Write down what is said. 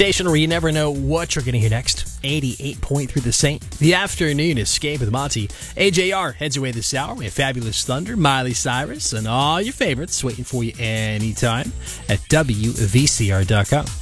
station where you never know what you're going to hear next. 88.3 The Saint. The Afternoon Escape with Monty. AJR heads away this hour. We have Fabulous Thunder, Miley Cyrus, and all your favorites waiting for you anytime at WVCR.com.